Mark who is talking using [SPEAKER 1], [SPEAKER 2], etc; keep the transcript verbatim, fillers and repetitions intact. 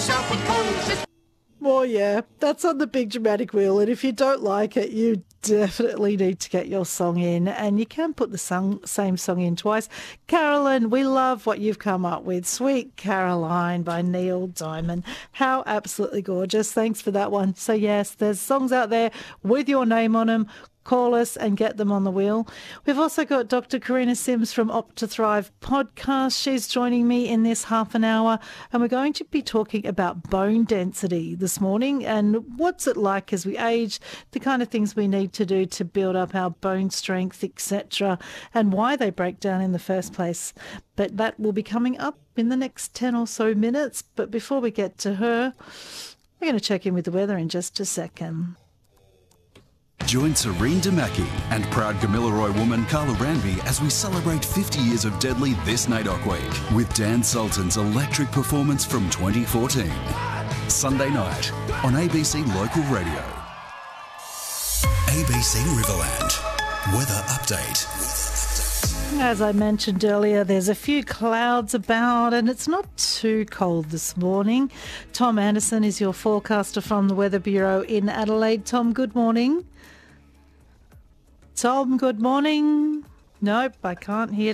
[SPEAKER 1] sharp and conscious.
[SPEAKER 2] Well, yeah, that's on the big dramatic wheel, and if you don't like it, you definitely need to get your song in, and you can put the song, same song in twice. Carolyn, we love what you've come up with. Sweet Caroline by Neil Diamond. How absolutely gorgeous. Thanks for that one. So, yes, there's songs out there with your name on them. Call us and get them on the wheel. We've also got Doctor Karina Sims from Opt to Thrive podcast. She's joining me in this half an hour, and we're going to be talking about bone density this morning and what's it like as we age, the kind of things we need to do to build up our bone strength, et cetera, and why they break down in the first place. But that will be coming up in the next ten or so minutes. But before we get to her, we're going to check in with the weather in just a second.
[SPEAKER 3] Join Serene Damaki and proud Gamilaroi woman Carla Ranby as we celebrate fifty years of Deadly this N A I D O C Week with Dan Sultan's electric performance from twenty fourteen. Sunday night on A B C Local Radio. A B C Riverland. Weather update.
[SPEAKER 2] As I mentioned earlier, there's a few clouds about and it's not too cold this morning. Tom Anderson is your forecaster from the Weather Bureau in Adelaide. Tom, good morning. Tom, good morning. Nope, I can't hear